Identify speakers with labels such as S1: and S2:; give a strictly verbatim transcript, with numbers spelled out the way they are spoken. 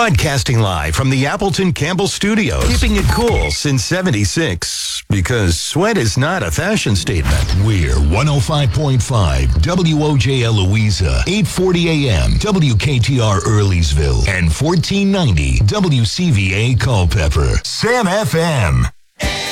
S1: Broadcasting live from the Appleton Campbell Studios. Keeping it cool since seventy-six. Because sweat is not a fashion statement.
S2: We're one oh five point five W O J L Louisa, eight forty a m W K T R Earlysville, and fourteen ninety W C V A Culpeper. Sam F M.